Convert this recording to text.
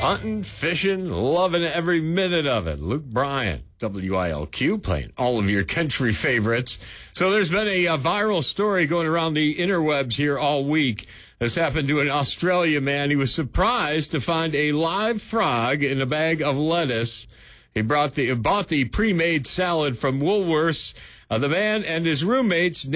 Hunting, fishing, loving every minute of it. Luke Bryan, WILQ, playing all of your country favorites. So there's been a viral story going around the interwebs here all week. This happened to an Australia man. He was surprised to find a live frog in a bag of lettuce. He bought the pre-made salad from Woolworths. The man and his roommates